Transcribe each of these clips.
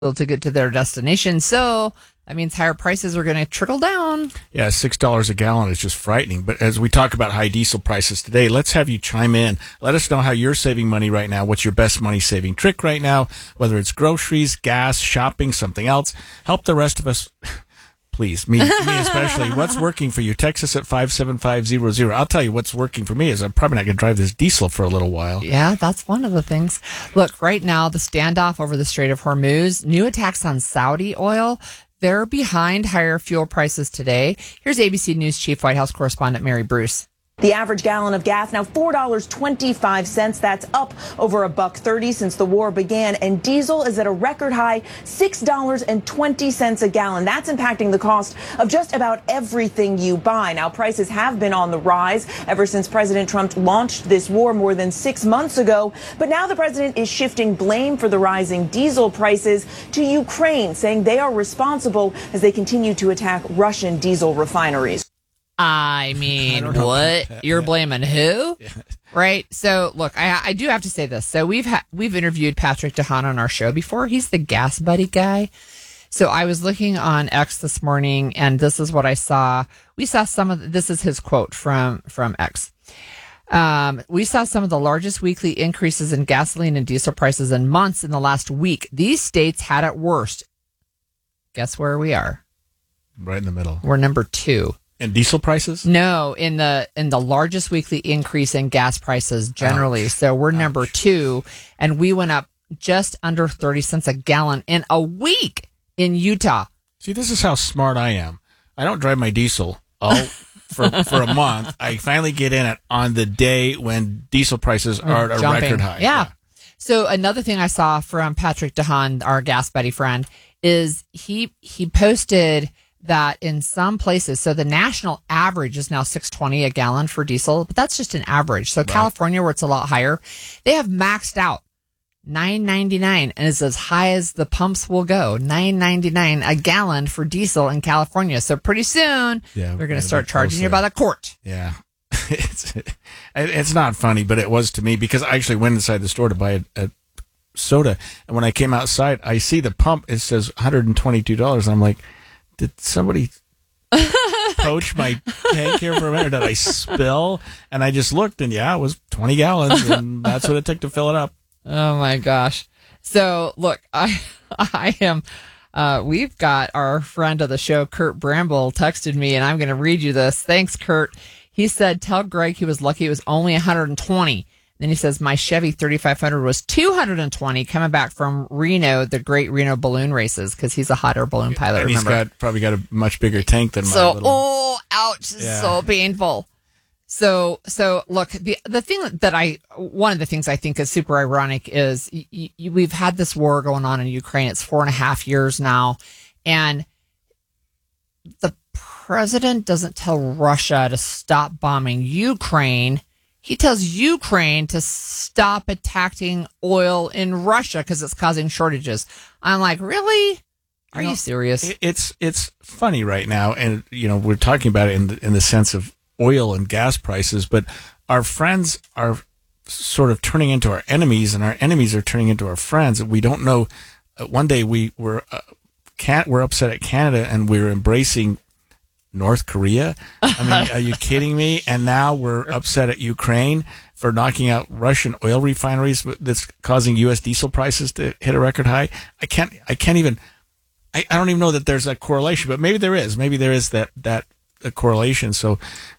to get to their destination. So that means higher prices are going to trickle down. Yeah, $6 a gallon is just frightening. But as we talk about high diesel prices today, let's have you chime in. Let us know how you're saving money right now. What's your best money-saving trick right now? Whether it's groceries, gas, shopping, something else. Help the rest of us. Please, me especially. What's working for you? Text us at 57500. I'll tell you what's working for me is I'm probably not going to drive this diesel for a little while. Yeah, that's one of the things. Look, right now, the standoff over the Strait of Hormuz, new attacks on Saudi oil, they're behind higher fuel prices today. Here's ABC News Chief White House correspondent Mary Bruce. The average gallon of gas now $4.25. That's up over $1.30 since the war began. And diesel is at a record high $6.20 a gallon. That's impacting the cost of just about everything you buy. Now, prices have been on the rise ever since President Trump launched this war more than 6 months ago. But now the president is shifting blame for the rising diesel prices to Ukraine, saying they are responsible as they continue to attack Russian diesel refineries. I mean, what? You're blaming who? Yeah. Right? So, look, I do have to say this. So we've interviewed Patrick DeHaan on our show before. He's the gas buddy guy. So I was looking on X this morning, and this is what I saw. We saw this is his quote from X. We saw some of the largest weekly increases in gasoline and diesel prices in months in the last week. These states had it worst. Guess where we are? Right in the middle. We're number 2. And diesel prices? No, in the largest weekly increase in gas prices generally. Ouch. So we're number 2, and we went up just under 30 cents a gallon in a week in Utah. See, this is how smart I am. I don't drive my diesel for a month. I finally get in it on the day when diesel prices are at a record high. Yeah. So another thing I saw from Patrick DeHaan, our gas buddy friend, is he posted that in some places, so the national average is now $6.20 a gallon for diesel, but that's just an average. So right. California, where it's a lot higher, they have maxed out $9.99, and it's as high as the pumps will go. $9.99 a gallon for diesel in California. So pretty soon, they're going to start charging you by the quart. Yeah. It's not funny, but it was to me, because I actually went inside the store to buy a soda, and when I came outside, I see the pump, it says $122, and I'm like, did somebody poach my tank here for a minute? Did I spill? And I just looked, and it was 20 gallons, and that's what it took to fill it up. Oh my gosh! So look, I am. We've got our friend of the show, Kurt Bramble, texted me, and I'm going to read you this. Thanks, Kurt. He said, "Tell Greg he was lucky it was only 120." Then he says, my Chevy 3500 was 220 coming back from Reno, the great Reno balloon races, because he's a hot air balloon pilot. And he's probably got a much bigger tank than mine. So, ouch, so painful. So look, the thing that one of the things I think is super ironic is we've had this war going on in Ukraine. It's 4.5 years now, and the president doesn't tell Russia to stop bombing Ukraine. He tells Ukraine to stop attacking oil in Russia because it's causing shortages. I'm like, really? Are you serious? It's funny right now, and we're talking about it in the sense of oil and gas prices, but our friends are sort of turning into our enemies, and our enemies are turning into our friends. We don't know. One day we're upset at Canada, and we're embracing North Korea. I mean, are you kidding me? And now we're upset at Ukraine for knocking out Russian oil refineries that's causing U.S. diesel prices to hit a record high. I don't even know that there's a correlation, but maybe there is. Maybe there is that a correlation. So,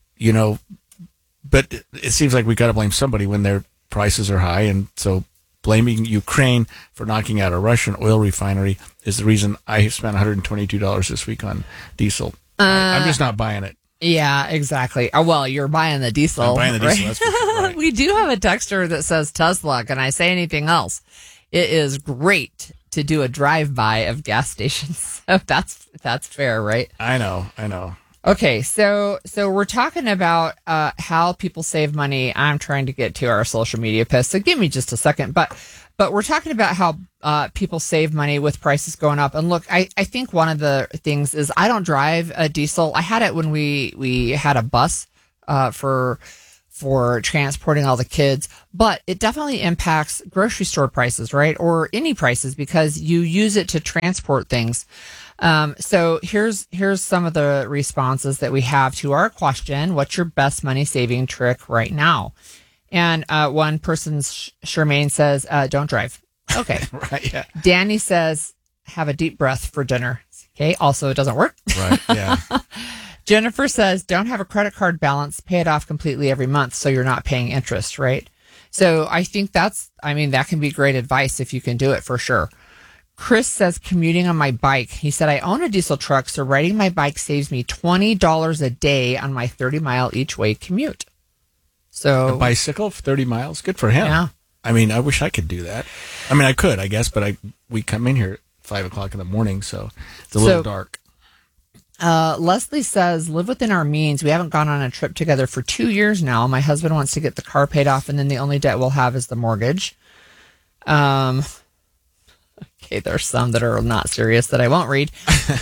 but it seems like we got to blame somebody when their prices are high. And so blaming Ukraine for knocking out a Russian oil refinery is the reason I spent $122 this week on diesel. I'm just not buying it. Yeah, exactly. Well, you're buying the diesel. I'm buying the diesel. Right? That's for sure, right. We do have a texter that says Tesla. Can I say anything else? It is great to do a drive-by of gas stations. So that's fair, right? I know. Okay, so we're talking about how people save money. I'm trying to get to our social media post, so give me just a second. But we're talking about how people save money with prices going up. And look, I think one of the things is I don't drive a diesel. I had it when we had a bus for for transporting all the kids, but it definitely impacts grocery store prices, right? Or any prices because you use it to transport things. So here's some of the responses that we have to our question. What's your best money saving trick right now? And one person, Charmaine, says, don't drive. Okay. Right. Yeah. Danny says, have a deep breath for dinner. Okay. Also, it doesn't work. Right. Yeah. Jennifer says, don't have a credit card balance, pay it off completely every month so you're not paying interest, right? So I think that can be great advice if you can do it for sure. Chris says, commuting on my bike. He said, I own a diesel truck, so riding my bike saves me $20 a day on my 30-mile each way commute. So a bicycle for 30 miles? Good for him. Yeah. I mean, I wish I could do that. I mean, I could, I guess, but we come in here at 5 o'clock in the morning, so it's a little dark. Leslie says, live within our means. We haven't gone on a trip together for 2 years now. My husband wants to get the car paid off, and then the only debt we'll have is the mortgage. Okay, there's some that are not serious that I won't read.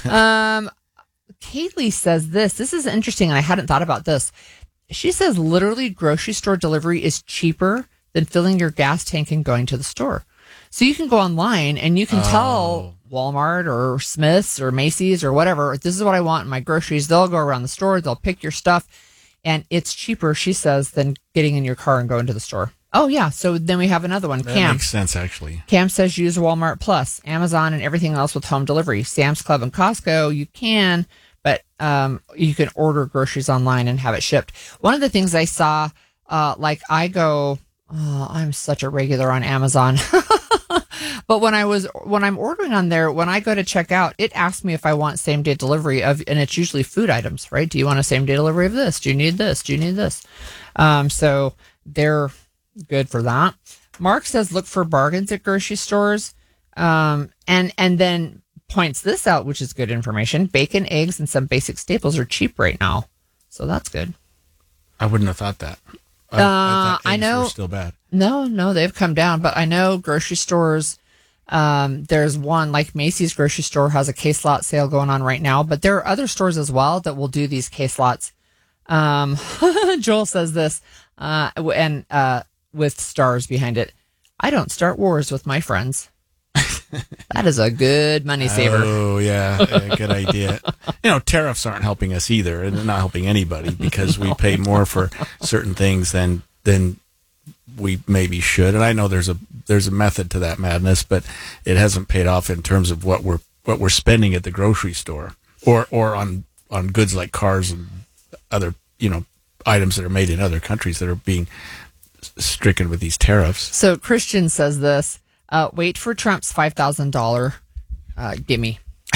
Kaylee says this is interesting, and I hadn't thought about this. She says, literally, grocery store delivery is cheaper than filling your gas tank and going to the store. So you can go online and you can tell Walmart or Smith's or Macy's or whatever, this is what I want in my groceries. They'll go around the store, they'll pick your stuff, and it's cheaper, she says, than getting in your car and going to the store. Oh, yeah. So then we have another one. That Cam. makes sense, actually. Cam says use Walmart Plus, Amazon, and everything else with home delivery. Sam's Club and Costco, you can, but you can order groceries online and have it shipped. One of the things I saw, I'm such a regular on Amazon. But when I'm ordering on there, when I go to check out, it asks me if I want same day delivery and it's usually food items, right? Do you want a same day delivery of this? Do you need this? Do you need this? So they're good for that. Mark says, look for bargains at grocery stores. And then points this out, which is good information. Bacon, eggs, and some basic staples are cheap right now. So that's good. I wouldn't have thought that. I thought eggs know. were still bad. No, they've come down. But I know grocery stores, there's one, like Macy's grocery store has a case lot sale going on right now. But there are other stores as well that will do these case lots. Joel says this, and with stars behind it. I don't start wars with my friends. That is a good money saver. Oh, yeah. Good idea. Tariffs aren't helping us either, and they're not helping anybody because we pay more for certain things than we maybe should. And I know there's a method to that madness, but it hasn't paid off in terms of what we're spending at the grocery store or on goods like cars and other, items that are made in other countries that are being stricken with these tariffs. So Christian says this. Wait for Trump's $5,000 gimme.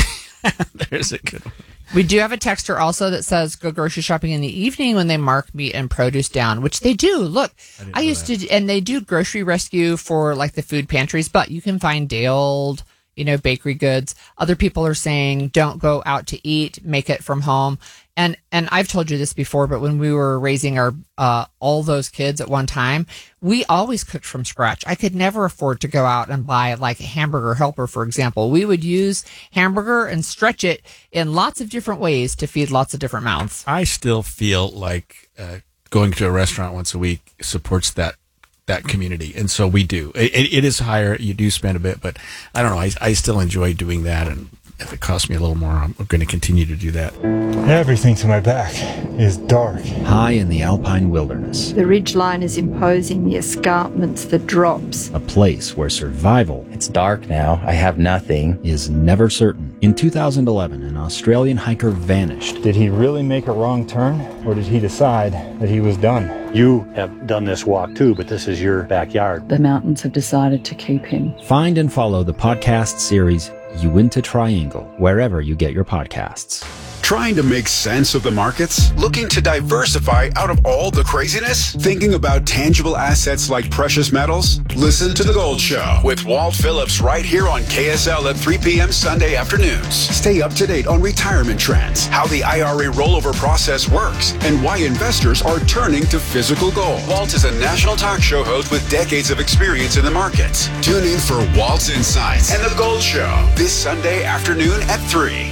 There's a good one. We do have a texter also that says go grocery shopping in the evening when they mark meat and produce down, which they do. Look, I used to, and they do grocery rescue for like the food pantries, but you can find day old, bakery goods. Other people are saying don't go out to eat, make it from home. And I've told you this before, but when we were raising our all those kids at one time, we always cooked from scratch. I could never afford to go out and buy like a hamburger helper, for example. We would use hamburger and stretch it in lots of different ways to feed lots of different mouths. I still feel like going to a restaurant once a week supports that community, and so we do. It is higher. You do spend a bit, but I don't know. I still enjoy doing that, and if it costs me a little more, I'm going to continue to do that. Everything to my back is dark. High in the alpine wilderness. The ridgeline is imposing, the escarpments, the drops. A place where survival, it's dark now, I have nothing, is never certain. In 2011, an Australian hiker vanished. Did he really make a wrong turn, or did he decide that he was done? You have done this walk too, but this is your backyard. The mountains have decided to keep him. Find and follow the podcast series Uinta Triangle, wherever you get your podcasts. Trying to make sense of the markets? Looking to diversify out of all the craziness? Thinking about tangible assets like precious metals? Listen to The Gold Show with Walt Phillips right here on KSL at 3 p.m. Sunday afternoons. Stay up to date on retirement trends, how the IRA rollover process works, and why investors are turning to physical gold. Walt is a national talk show host with decades of experience in the markets. Tune in for Walt's Insights and The Gold Show this Sunday afternoon at 3.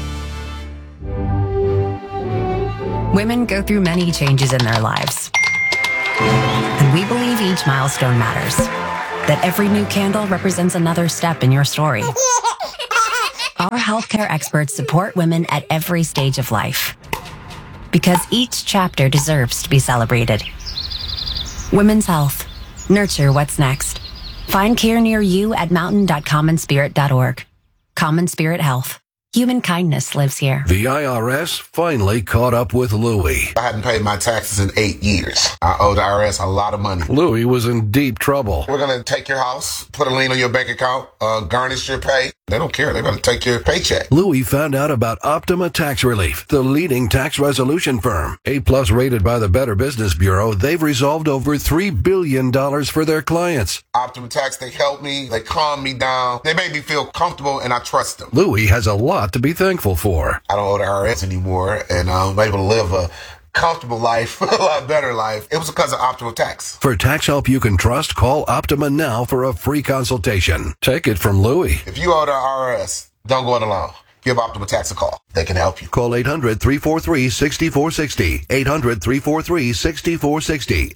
Women go through many changes in their lives. And we believe each milestone matters. That every new candle represents another step in your story. Our healthcare experts support women at every stage of life. Because each chapter deserves to be celebrated. Women's Health. Nurture what's next. Find care near you at mountain.commonspirit.org. Common Spirit Health. Human kindness lives here. The IRS finally caught up with Louie. I hadn't paid my taxes in 8 years. I owe the IRS a lot of money. Louie was in deep trouble. We're going to take your house, put a lien on your bank account, garnish your pay. They don't care. They're going to take your paycheck. Louie found out about Optima Tax Relief, the leading tax resolution firm. A-plus rated by the Better Business Bureau, they've resolved over $3 billion for their clients. Optima Tax, they help me. They calm me down. They make me feel comfortable, and I trust them. Louie has a lot to be thankful for. I don't owe the IRS anymore, and I'm able to live a comfortable life, a lot better life. It was because of Optima Tax. For tax help you can trust, call Optima now for a free consultation. Take it from Louie. If you owe the IRS, don't go it alone. Give Optima Tax a call. They can help you. Call 800-343-6460. 800-343-6460.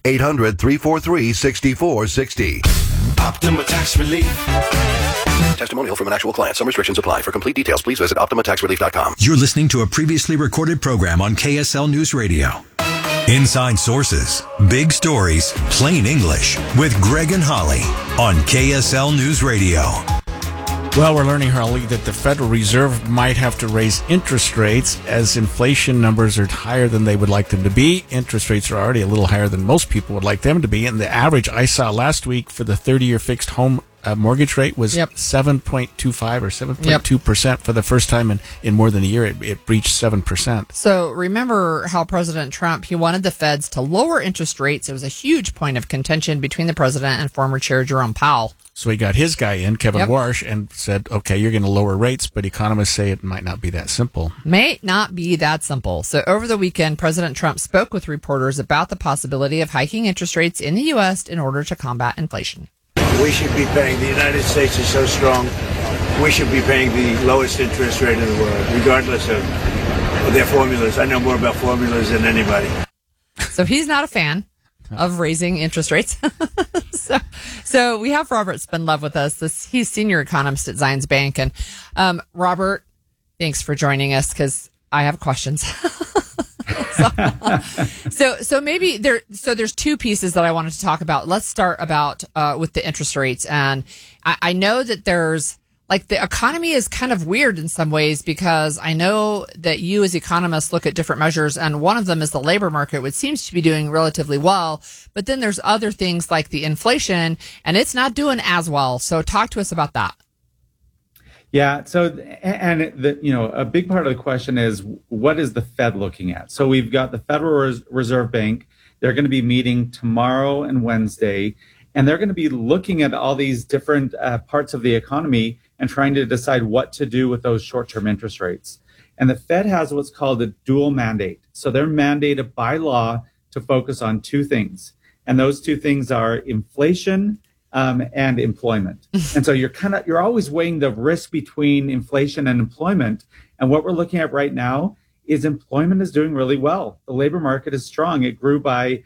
800-343-6460. Optima Tax Relief. Testimonial from an actual client. Some restrictions apply. For complete details, please visit OptimaTaxRelief.com. You're listening to a previously recorded program on KSL News Radio. Inside Sources, Big Stories, Plain English with Greg and Holly on KSL News Radio. Well, we're learning, Harley, that the Federal Reserve might have to raise interest rates as inflation numbers are higher than they would like them to be. Interest rates are already a little higher than most people would like them to be. And the average I saw last week for the 30-year fixed home mortgage rate was 7.25 or 7.2% for the first time in more than a year. It breached 7%. So remember how President Trump, he wanted the feds to lower interest rates. It was a huge point of contention between the president and former Chair Jerome Powell. So he got his guy in, Kevin Warsh, and said, okay, you're going to lower rates, but economists say it might not be that simple. May not be that simple. So over the weekend, President Trump spoke with reporters about the possibility of hiking interest rates in the U.S. in order to combat inflation. We should be paying, the United States is so strong, we should be paying the lowest interest rate in the world, regardless of their formulas. I know more about formulas than anybody. So he's not a fan of raising interest rates. So we have Robert Spendlove with us. He's senior economist at Zions Bank. And Robert, thanks for joining us because I have questions. So maybe there's two pieces that I wanted to talk about. Let's start about with the interest rates. And I know that there's like the economy is kind of weird in some ways because I know that you as economists look at different measures, and one of them is the labor market, which seems to be doing relatively well. But then there's other things like the inflation, and it's not doing as well. So talk to us about that. Yeah. So, and a big part of the question is, what is the Fed looking at? So we've got the Federal Reserve Bank. They're going to be meeting tomorrow and Wednesday, and they're going to be looking at all these different parts of the economy and trying to decide what to do with those short-term interest rates. And the Fed has what's called a dual mandate. So they're mandated by law to focus on two things. And those two things are inflation and employment. And so you're always weighing the risk between inflation and employment. And what we're looking at right now is employment is doing really well. The labor market is strong. It grew by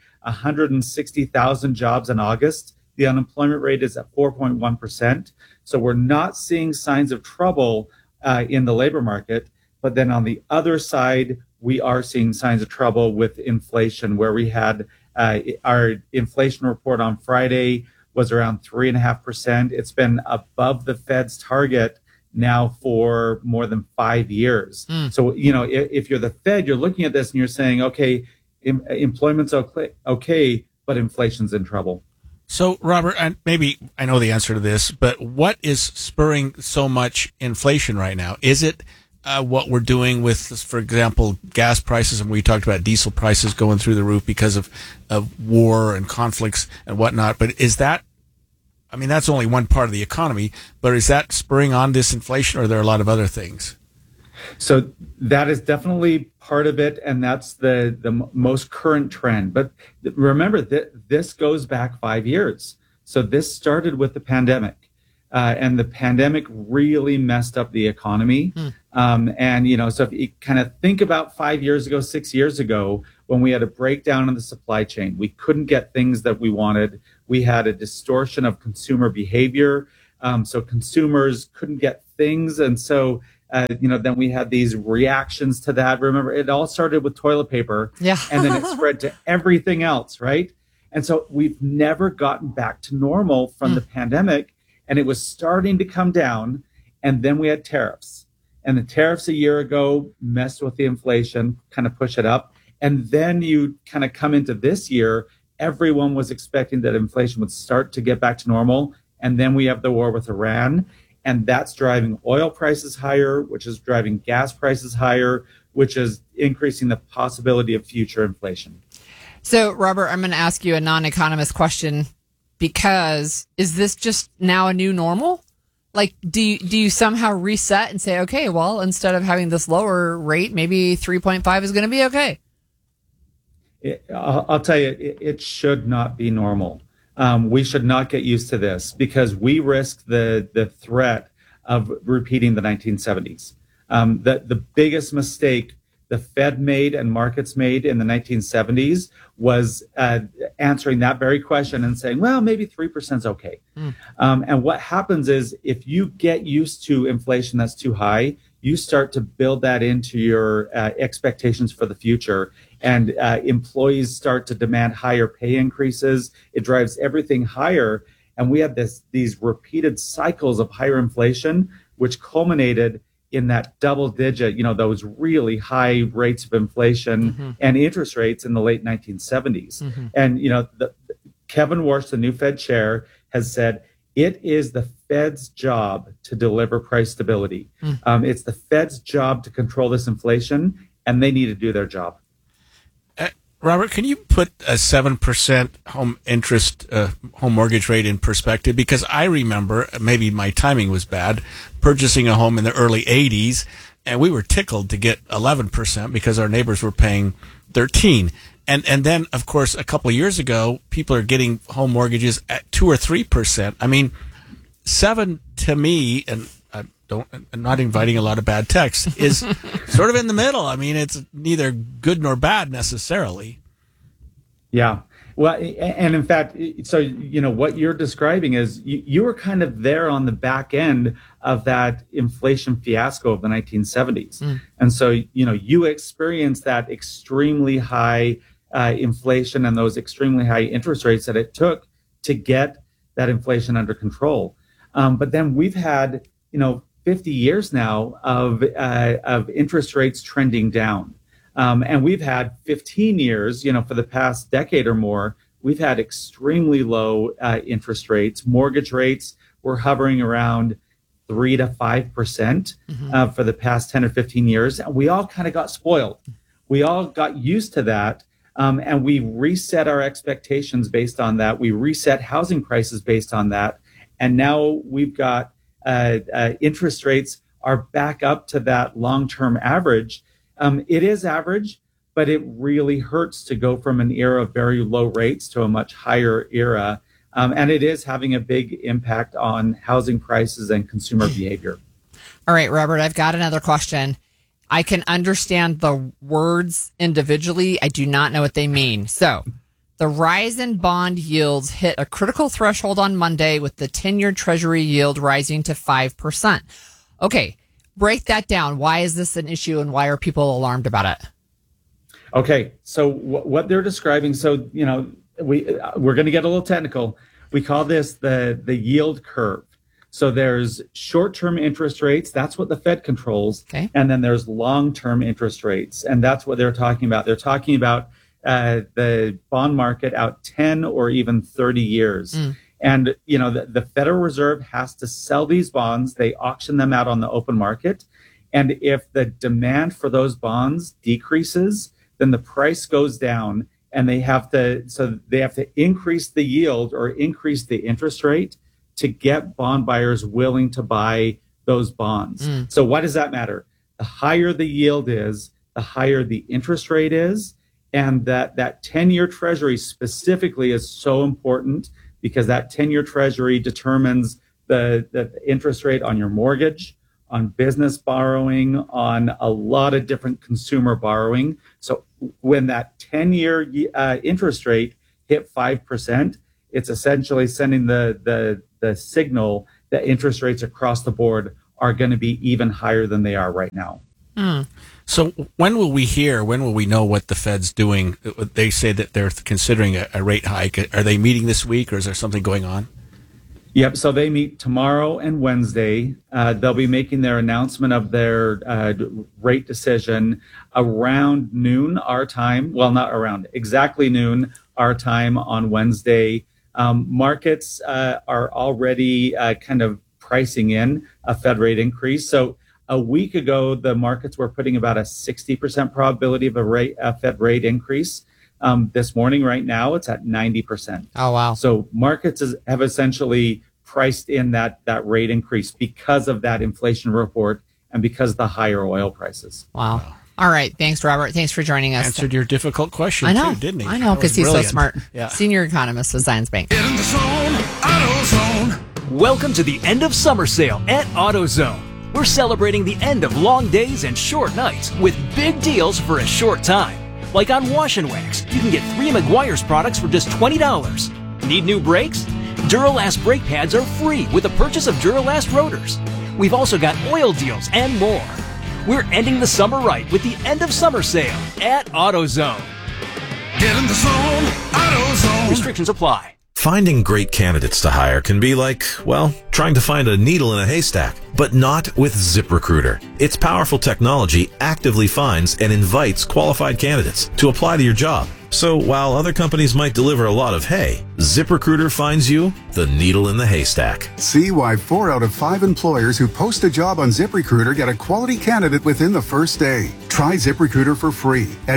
160,000 jobs in August. The unemployment rate is at 4.1%. So we're not seeing signs of trouble in the labor market. But then on the other side, we are seeing signs of trouble with inflation, where we had our inflation report on Friday was around 3.5%. It's been above the Fed's target now for more than 5 years. So, if you're the Fed, you're looking at this and you're saying, okay, employment's okay, but inflation's in trouble. So, Robert, maybe I know the answer to this, but what is spurring so much inflation right now? Is it what we're doing with, for example, gas prices, and we talked about diesel prices going through the roof because of war and conflicts and whatnot, but is that, that's only one part of the economy, but is that spurring on this inflation, or are there a lot of other things? So that is definitely part of it, and that's the most current trend. But remember that this goes back 5 years. So this started with the pandemic, and the pandemic really messed up the economy. So if you kind of think about 5 years ago, 6 years ago, when we had a breakdown in the supply chain. We couldn't get things that we wanted. We had a distortion of consumer behavior. So consumers couldn't get things. And so, then we had these reactions to that. Remember, it all started with toilet paper. Yeah. And then it spread to everything else, right? And so we've never gotten back to normal from the pandemic. And it was starting to come down. And then we had tariffs. And the tariffs a year ago messed with the inflation, kind of push it up. And then you kind of come into this year, everyone was expecting that inflation would start to get back to normal. And then we have the war with Iran. And that's driving oil prices higher, which is driving gas prices higher, which is increasing the possibility of future inflation. So, Robert, I'm going to ask you a non-economist question, because is this just now a new normal? Like, do you somehow reset and say, okay, well, instead of having this lower rate, maybe 3.5 is going to be okay? I'll tell you, it should not be normal. We should not get used to this, because we risk the threat of repeating the 1970s. The biggest mistake the Fed made and markets made in the 1970s was answering that very question and saying, well, maybe 3% is okay. And what happens is, if you get used to inflation that's too high, you start to build that into your expectations for the future. And employees start to demand higher pay increases. It drives everything higher. And we had these repeated cycles of higher inflation, which culminated in that double digit, those really high rates of inflation and interest rates in the late 1970s. And, Kevin Warsh, the new Fed chair, has said, it is the Fed's job to deliver price stability. It's the Fed's job to control this inflation, and they need to do their job. Robert, can you put a 7% home mortgage rate in perspective? Because I remember, maybe my timing was bad, purchasing a home in the early 80s, and we were tickled to get 11% because our neighbors were paying 13%. And then, of course, a couple of years ago, people are getting home mortgages at 2 or 3%. I mean, 7 to me, and I'm not inviting a lot of bad texts, is sort of in the middle. I mean, it's neither good nor bad necessarily. Yeah. Well, and in fact, so, what you're describing is you were kind of there on the back end of that inflation fiasco of the 1970s. And so, you experienced that extremely high inflation and those extremely high interest rates that it took to get that inflation under control. But then we've had, 50 years now of interest rates trending down. And we've had 15 years, for the past decade or more, we've had extremely low interest rates. Mortgage rates were hovering around 3 to 5% for the past 10 or 15 years. And we all kind of got spoiled. We all got used to that. And we reset our expectations based on that. We reset housing prices based on that. And now we've got interest rates are back up to that long-term average. It is average, but it really hurts to go from an era of very low rates to a much higher era. And it is having a big impact on housing prices and consumer behavior. All right, Robert, I've got another question. I can understand the words individually. I do not know what they mean. So, the rise in bond yields hit a critical threshold on Monday, with the 10-year Treasury yield rising to 5%. Okay, break that down. Why is this an issue, and why are people alarmed about it? Okay, so what they're describing, so, we're going to get a little technical. We call this the yield curve. So there's short-term interest rates. That's what the Fed controls. Okay. And then there's long-term interest rates. And that's what they're talking about. They're talking about the bond market out 10 or even 30 years. And, the Federal Reserve has to sell these bonds. They auction them out on the open market. And if the demand for those bonds decreases, then the price goes down, and they have to increase the yield or increase the interest rate to get bond buyers willing to buy those bonds. So why does that matter? The higher the yield is, the higher the interest rate is. And that 10-year Treasury specifically is so important, because that 10-year Treasury determines the interest rate on your mortgage, on business borrowing, on a lot of different consumer borrowing. So when that 10-year interest rate hit 5%, it's essentially sending the signal that interest rates across the board are going to be even higher than they are right now. So when will we know what the Fed's doing? They say that they're considering a rate hike. Are they meeting this week, or is there something going on? Yep. So they meet tomorrow and Wednesday. They'll be making their announcement of their rate decision around noon our time. Well, not around, exactly noon our time on Wednesday. Markets are already kind of pricing in a Fed rate increase. So a week ago, the markets were putting about a 60% probability of a Fed rate increase. This morning, right now, it's at 90%. Oh, wow. So markets have essentially priced in that rate increase because of that inflation report and because of the higher oil prices. Wow. All right. Thanks, Robert. Thanks for joining us. Answered your difficult question, I know, too, didn't he? I know, because he's brilliant. so smart. Yeah. Senior economist with Zions Bank. Get in the zone, AutoZone. Welcome to the end of summer sale at AutoZone. We're celebrating the end of long days and short nights with big deals for a short time. Like on Wash and Wax, you can get 3 Meguiar's products for just $20. Need new brakes? Duralast brake pads are free with the purchase of Duralast rotors. We've also got oil deals and more. We're ending the summer right with the end of summer sale at AutoZone. Get in the zone, AutoZone. Restrictions apply. Finding great candidates to hire can be like, well, trying to find a needle in a haystack, but not with ZipRecruiter. Its powerful technology actively finds and invites qualified candidates to apply to your job. So while other companies might deliver a lot of hay, ZipRecruiter finds you the needle in the haystack. See why 4 out of 5 employers who post a job on ZipRecruiter get a quality candidate within the first day. Try ZipRecruiter for free at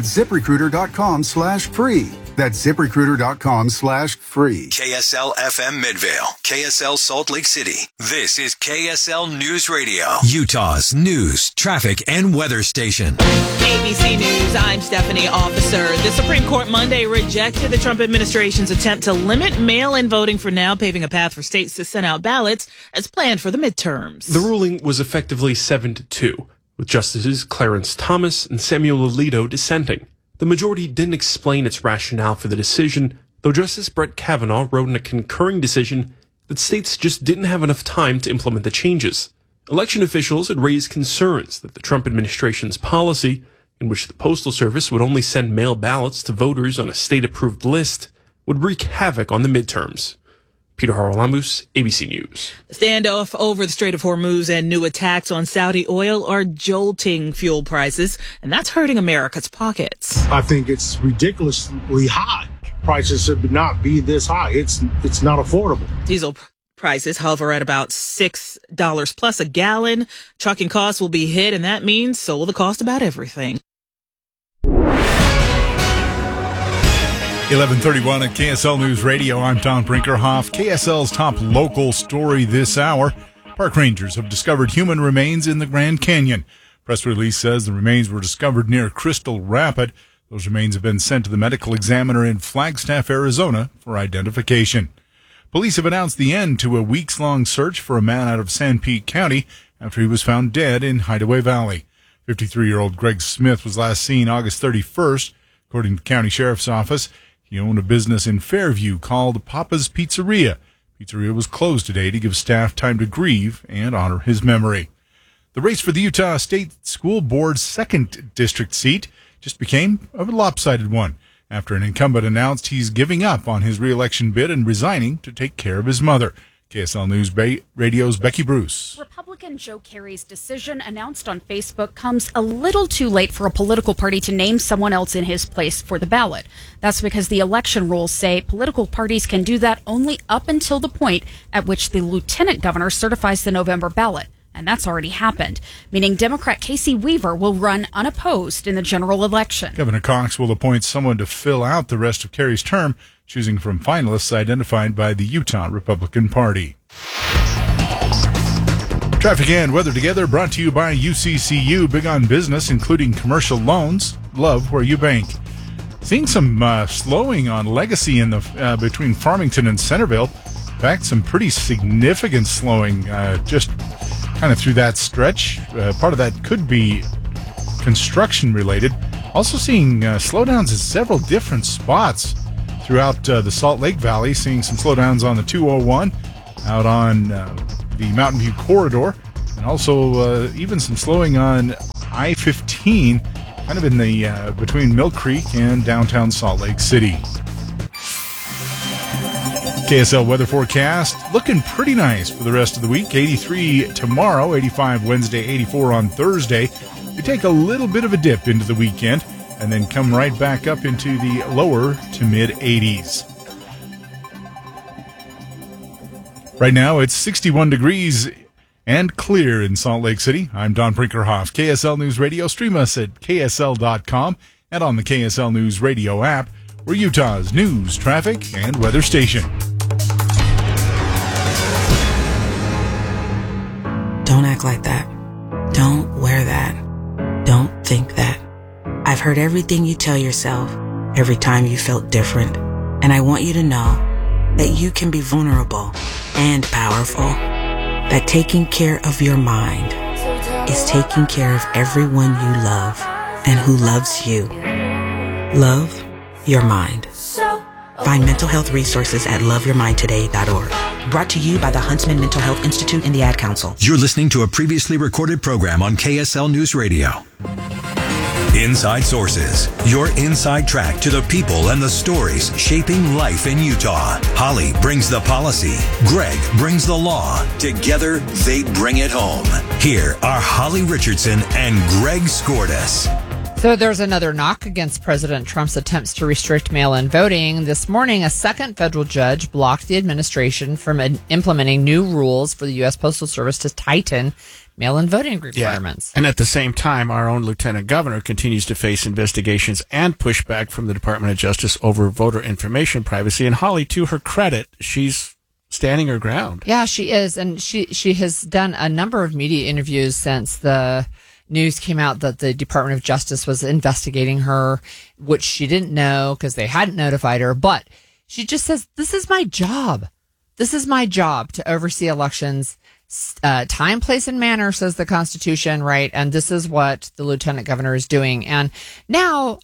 ZipRecruiter.com/free. That's ZipRecruiter.com/free. KSL FM Midvale, KSL Salt Lake City. This is KSL News Radio, Utah's news, traffic, and weather station. ABC News, I'm Stephanie Officer. The Supreme Court Monday rejected the Trump administration's attempt to limit mail-in voting for now, paving a path for states to send out ballots as planned for the midterms. The ruling was effectively 7-2, with Justices Clarence Thomas and Samuel Alito dissenting. The majority didn't explain its rationale for the decision, though Justice Brett Kavanaugh wrote in a concurring decision that states just didn't have enough time to implement the changes. Election officials had raised concerns that the Trump administration's policy, in which the Postal Service would only send mail ballots to voters on a state-approved list, would wreak havoc on the midterms. Peter Haralamus, ABC News. The standoff over the Strait of Hormuz and new attacks on Saudi oil are jolting fuel prices, and that's hurting America's pockets. I think it's ridiculously high. Prices should not be this high. It's not affordable. Diesel prices hover at about $6 plus a gallon. Trucking costs will be hit, and that means so will the cost about everything. 11:31 at KSL News Radio. I'm Tom Brinkerhoff. KSL's top local story this hour. Park rangers have discovered human remains in the Grand Canyon. Press release says the remains were discovered near Crystal Rapid. Those remains have been sent to the medical examiner in Flagstaff, Arizona for identification. Police have announced the end to a weeks-long search for a man out of Sanpete County after he was found dead in Hideaway Valley. 53-year-old Greg Smith was last seen August 31st. According to the county sheriff's office, he owned a business in Fairview called Papa's Pizzeria. Pizzeria was closed today to give staff time to grieve and honor his memory. The race for the Utah State School Board's 2nd district seat just became a lopsided one after an incumbent announced he's giving up on his re-election bid and resigning to take care of his mother. KSL News Radio's Becky Bruce. Republican Joe Kerry's decision announced on Facebook comes a little too late for a political party to name someone else in his place for the ballot. That's because the election rules say political parties can do that only up until the point at which the lieutenant governor certifies the November ballot. And that's already happened, meaning Democrat Casey Weaver will run unopposed in the general election. Governor Cox will appoint someone to fill out the rest of Kerry's term, choosing from finalists identified by the Utah Republican Party. Traffic and weather together brought to you by UCCU. Big on business, including commercial loans. Love where you bank. Seeing some slowing on Legacy in the between Farmington and Centerville. In fact, some pretty significant slowing just kind of through that stretch. Part of that could be construction related. Also seeing slowdowns in several different spots throughout the Salt Lake Valley. Seeing some slowdowns on the 201 out on the Mountain View Corridor. And also even some slowing on I-15, kind of in the between Mill Creek and downtown Salt Lake City. KSL weather forecast looking pretty nice for the rest of the week. 83 tomorrow, 85 Wednesday, 84 on Thursday. We take a little bit of a dip into the weekend and then come right back up into the lower to mid 80s. Right now it's 61 degrees and clear in Salt Lake City. I'm Don Brinkerhoff, KSL News Radio. Stream us at KSL.com and on the KSL News Radio app. We're Utah's news, traffic, and weather station. Don't act like that. Don't wear that. Don't think that. I've heard everything you tell yourself every time you felt different. And I want you to know that you can be vulnerable and powerful. That taking care of your mind is taking care of everyone you love and who loves you. Love your mind. Find mental health resources at loveyourmindtoday.org. Brought to you by the Huntsman Mental Health Institute and the Ad Council. You're listening to a previously recorded program on KSL News Radio. Inside Sources, your inside track to the people and the stories shaping life in Utah. Holly brings the policy. Greg brings the law. Together, they bring it home. Here are Holly Richardson and Greg Skordas. So there's another knock against President Trump's attempts to restrict mail-in voting. This morning, a second federal judge blocked the administration from implementing new rules for the U.S. Postal Service to tighten mail-in voting requirements. Yeah. And at the same time, our own lieutenant governor continues to face investigations and pushback from the Department of Justice over voter information privacy. And Holly, to her credit, she's standing her ground. Yeah, she is. And she has done a number of media interviews since the news came out that the Department of Justice was investigating her, which she didn't know because they hadn't notified her. But she just says, this is my job. This is my job to oversee elections. Time, place, and manner, says the Constitution, right? And this is what the lieutenant governor is doing. And now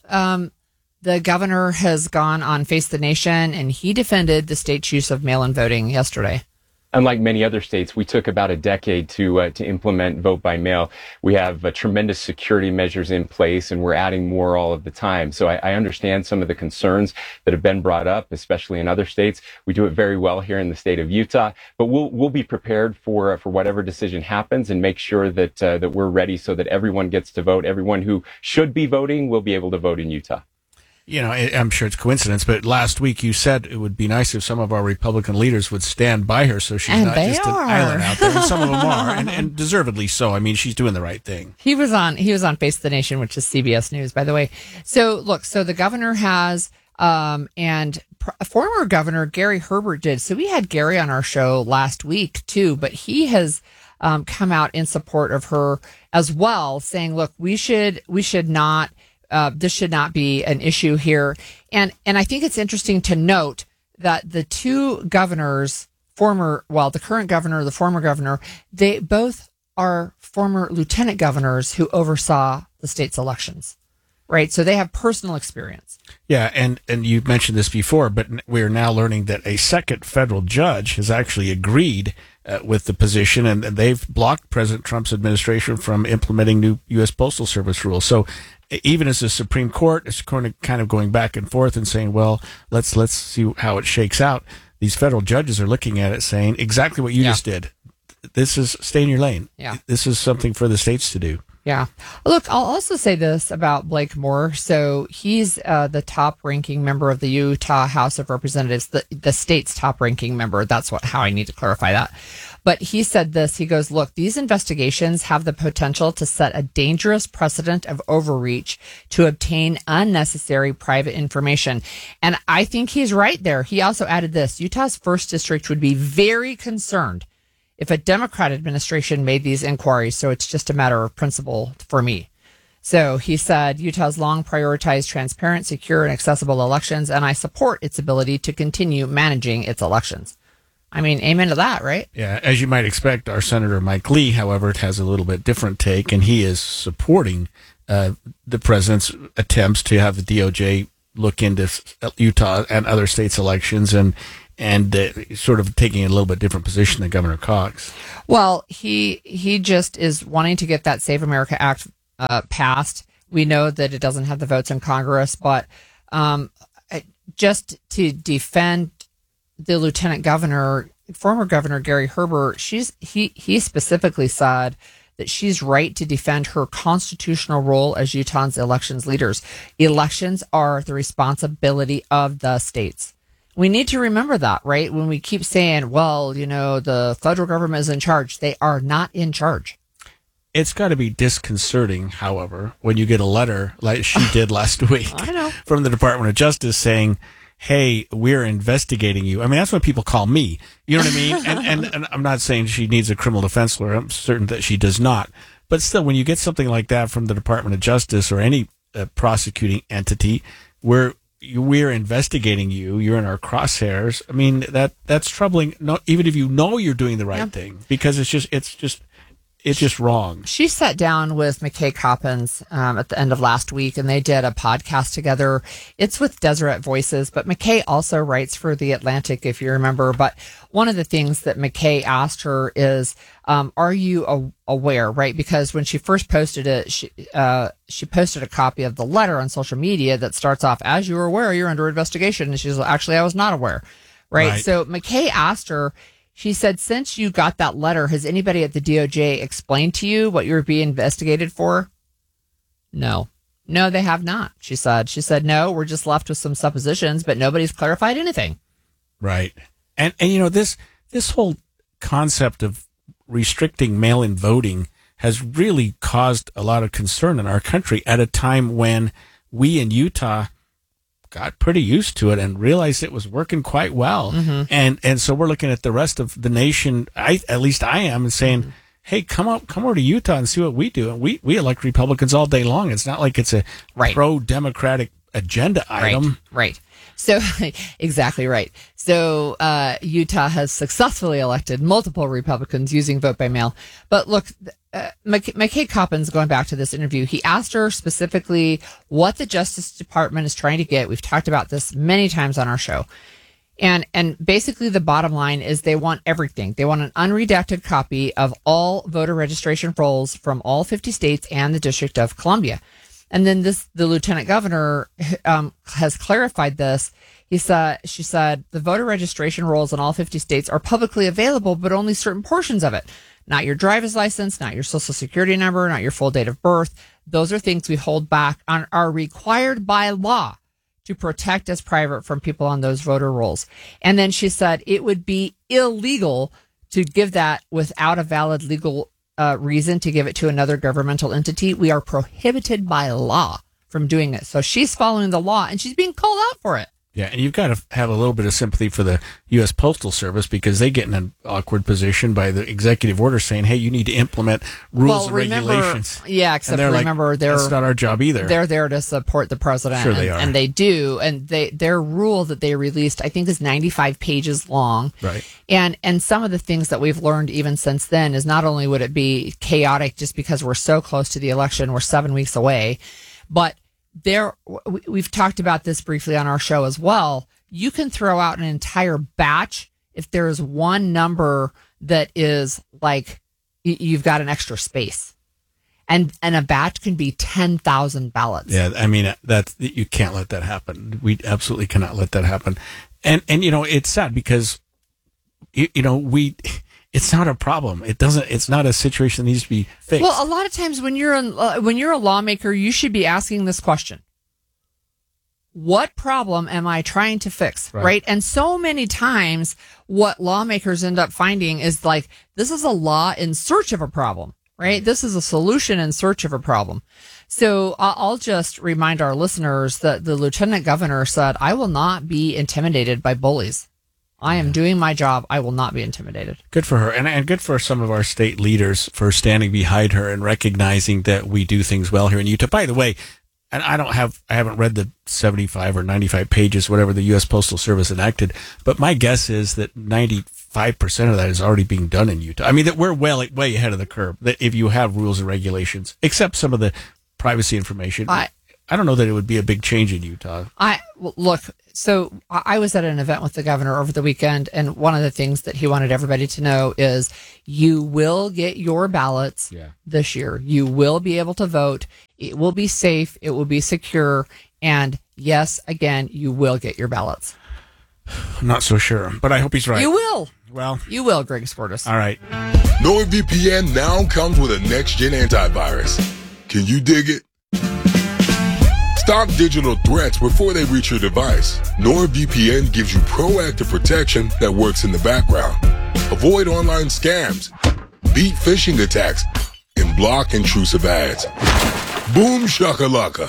the governor has gone on Face the Nation, and he defended the state's use of mail-in voting yesterday. Unlike many other states, we took about a decade to implement vote by mail. We have tremendous security measures in place, and we're adding more all of the time. So I understand some of the concerns that have been brought up, especially in other states. We do it very well here in the state of Utah, but we'll be prepared for whatever decision happens and make sure that that we're ready so that everyone gets to vote. Everyone who should be voting will be able to vote in Utah. You know, I'm sure it's coincidence, but last week you said it would be nice if some of our Republican leaders would stand by her so she's not just an island out there. And some of them are, and deservedly so. I mean, she's doing the right thing. He was on Face the Nation, which is CBS News, by the way. So look, so the governor has, and former governor Gary Herbert did. So we had Gary on our show last week too, but he has come out in support of her as well, saying, look, we should not. This should not be an issue here. And I think it's interesting to note that the two governors, the current governor, the former governor, they both are former lieutenant governors who oversaw the state's elections, right? So they have personal experience. Yeah, and you mentioned this before, but we're now learning that a second federal judge has actually agreed with the position, and they've blocked President Trump's administration from implementing new U.S. Postal Service rules. So even as the Supreme Court is kind of going back and forth and saying, well, let's see how it shakes out, these federal judges are looking at it saying exactly what you just did. This is stay in your lane. Yeah. This is something for the states to do. Yeah. Look, I'll also say this about Blake Moore. So he's the top-ranking member of the Utah House of Representatives, the state's top-ranking member. That's how I need to clarify that. But he said this. He goes, look, these investigations have the potential to set a dangerous precedent of overreach to obtain unnecessary private information. And I think he's right there. He also added this. Utah's 1st District would be very concerned if a Democrat administration made these inquiries. So it's just a matter of principle for me. So he said, Utah's long prioritized transparent, secure, and accessible elections, and I support its ability to continue managing its elections. I mean, amen to that, right? Yeah, as you might expect, our Senator Mike Lee, however, has a little bit different take, and he is supporting the president's attempts to have the DOJ look into Utah and other states' elections, and sort of taking a little bit different position than Governor Cox. Well, he just is wanting to get that Save America Act passed. We know that it doesn't have the votes in Congress, but just to defend the lieutenant governor, former Governor Gary Herbert, he specifically said that she's right to defend her constitutional role as Utah's elections leaders. Elections are the responsibility of the states. We need to remember that, right? When we keep saying, well, the federal government is in charge, they are not in charge. It's got to be disconcerting, however, when you get a letter like she did last week from the Department of Justice saying, hey, we're investigating you. I mean, that's what people call me. You know what I mean? And I'm not saying she needs a criminal defense lawyer. I'm certain that she does not. But still, when you get something like that from the Department of Justice or any prosecuting entity where we're investigating you, you're in our crosshairs. I mean, that's troubling. No, even if you know you're doing the right thing, because it's just wrong. She sat down with McKay Coppins at the end of last week, and they did a podcast together. It's with Deseret Voices, but McKay also writes for The Atlantic, if you remember. But one of the things that McKay asked her is, are you aware, right? Because when she first posted it, she posted a copy of the letter on social media that starts off, as you are aware, you're under investigation. And she's like, actually, I was not aware, right? So McKay asked her, she said, since you got that letter, has anybody at the DOJ explained to you what you're being investigated for? No, they have not. She said, no, we're just left with some suppositions, but nobody's clarified anything. Right. And this whole concept of restricting mail-in voting has really caused a lot of concern in our country at a time when we in Utah got pretty used to it and realized it was working quite well. Mm-hmm. And so we're looking at the rest of the nation, at least I am, and saying, hey, come over to Utah and see what we do. And we elect Republicans all day long. It's not like it's a pro-democratic agenda item. Right. So, exactly right. So, Utah has successfully elected multiple Republicans using vote by mail. But look, McKay Coppins, going back to this interview, he asked her specifically what the Justice Department is trying to get. We've talked about this many times on our show. And basically the bottom line is they want everything. They want an unredacted copy of all voter registration rolls from all 50 states and the District of Columbia. And then the lieutenant governor has clarified this. She said the voter registration rolls in all 50 states are publicly available, but only certain portions of it. Not your driver's license, not your social security number, not your full date of birth. Those are things we hold back on, are required by law to protect as private from people on those voter rolls. And then she said it would be illegal to give that without a valid legal reason to give it to another governmental entity. We are prohibited by law from doing it. So she's following the law and she's being called out for it. Yeah, and you've got to have a little bit of sympathy for the U.S. Postal Service because they get in an awkward position by the executive order saying, hey, you need to implement rules and regulations. Yeah, except remember, that's not our job either. They're there to support the president. Sure they are. And they do. And their rule that they released, I think, is 95 pages long. Right. And some of the things that we've learned even since then is not only would it be chaotic just because we're so close to the election, we're 7 weeks away, but we've talked about this briefly on our show as well. You can throw out an entire batch if there is one number that is like you've got an extra space, and a batch can be 10,000 ballots. Yeah, I mean you can't let that happen. We absolutely cannot let that happen. And it's sad because it's not a problem. It's not a situation that needs to be fixed. Well, a lot of times when you're a lawmaker, you should be asking this question: what problem am I trying to fix? Right? And so many times what lawmakers end up finding is like, this is a law in search of a problem, right? This is a solution in search of a problem. So I'll just remind our listeners that the lieutenant governor said, I will not be intimidated by bullies. I am doing my job. I will not be intimidated. Good for her. And good for some of our state leaders for standing behind her and recognizing that we do things well here in Utah. By the way, and I haven't read the 75 or 95 pages, whatever the U.S. Postal Service enacted, but my guess is that 95 5% of that is already being done in Utah. I mean, that we're way ahead of the curve. That if you have rules and regulations, except some of the privacy information, I don't know that it would be a big change in Utah. Look, so I was at an event with the governor over the weekend, and one of the things that he wanted everybody to know is you will get your ballots this year. You will be able to vote. It will be safe. It will be secure. And yes, again, you will get your ballots. I'm not so sure, but I hope he's right. You will. Well, you will, Greg Sportis. All right. NordVPN now comes with a next-gen antivirus. Can you dig it? Stop digital threats before they reach your device. NordVPN gives you proactive protection that works in the background. Avoid online scams, beat phishing attacks, and block intrusive ads. Boom shakalaka.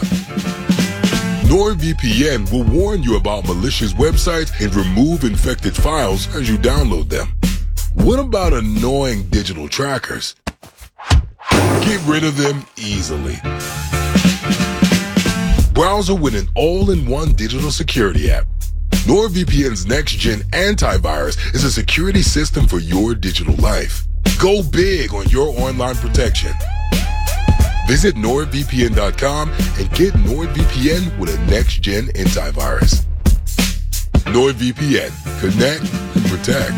NordVPN will warn you about malicious websites and remove infected files as you download them. What about annoying digital trackers? Get rid of them easily. Browser with an all-in-one digital security app. NordVPN's next-gen antivirus is a security system for your digital life. Go big on your online protection. Visit NordVPN.com and get NordVPN with a next-gen antivirus. NordVPN. Connect and protect.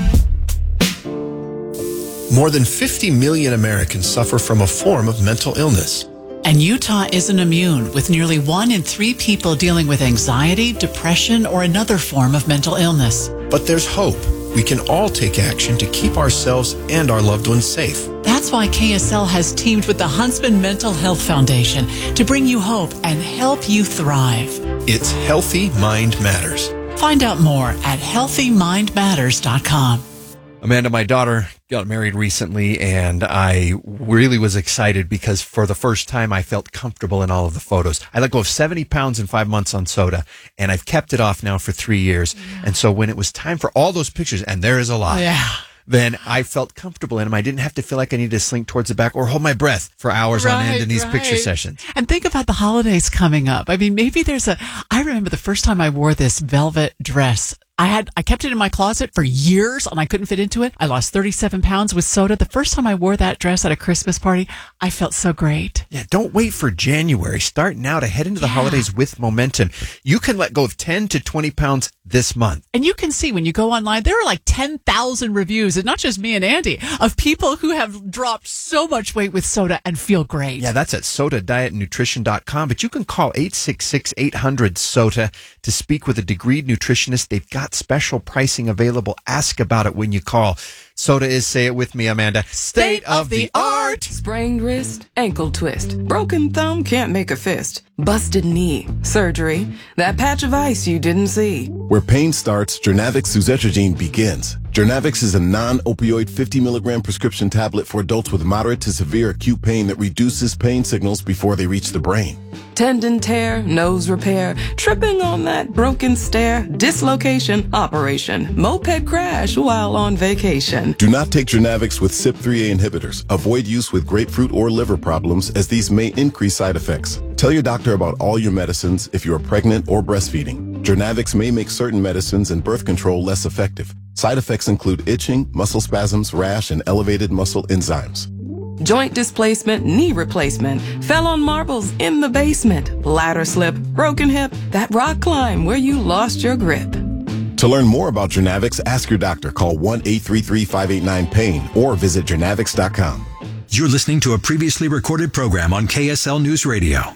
More than 50 million Americans suffer from a form of mental illness. And Utah isn't immune, with nearly 1 in 3 people dealing with anxiety, depression, or another form of mental illness. But there's hope. We can all take action to keep ourselves and our loved ones safe. That's why KSL has teamed with the Huntsman Mental Health Foundation to bring you hope and help you thrive. It's Healthy Mind Matters. Find out more at healthymindmatters.com. Amanda, my daughter got married recently, and I really was excited because for the first time I felt comfortable in all of the photos. I let go of 70 pounds in 5 months on soda, and I've kept it off now for 3 years. Yeah. And so when it was time for all those pictures, and there is a lot, then I felt comfortable in them. I didn't have to feel like I needed to slink towards the back or hold my breath for hours on end in these picture sessions. And think about the holidays coming up. I mean, maybe I remember the first time I wore this velvet dress. I kept it in my closet for years and I couldn't fit into it. I lost 37 pounds with soda. The first time I wore that dress at a Christmas party, I felt so great. Yeah, don't wait for January. Start now to head into the holidays with momentum. You can let go of 10 to 20 pounds this month. And you can see when you go online, there are like 10,000 reviews, and not just me and Andy, of people who have dropped so much weight with soda and feel great. Yeah, that's at sodadietnutrition.com. But you can call 866-800-SOTA to speak with a degreed nutritionist. They've got special pricing available. Ask about it when you call. Soda is, say it with me, Amanda, state of the art. Sprained wrist, ankle twist, broken thumb, can't make a fist, busted knee, surgery, that patch of ice you didn't see. Where pain starts, Jernavix suzetrigine begins. Jernavix is a non-opioid 50 milligram prescription tablet for adults with moderate to severe acute pain that reduces pain signals before they reach the brain. Tendon tear, nose repair, tripping on that broken stair, dislocation, operation, moped crash while on vacation. Do not take Jernavix with CYP3A inhibitors. Avoid use with grapefruit or liver problems, as these may increase side effects. Tell your doctor about all your medicines if you are pregnant or breastfeeding. Jernavix may make certain medicines and birth control less effective. Side effects include itching, muscle spasms, rash, and elevated muscle enzymes. Joint displacement, knee replacement, fell on marbles in the basement, ladder slip, broken hip, that rock climb where you lost your grip. To learn more about Jernavix, ask your doctor. Call 1-833-589-PAIN or visit Jernavix.com. You're listening to a previously recorded program on KSL News Radio.